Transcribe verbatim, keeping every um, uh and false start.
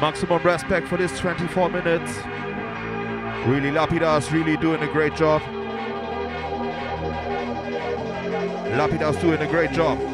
Maximum respect for this twenty-four minutes. Really, Lapidas really doing a great job. Lapidas doing a great job.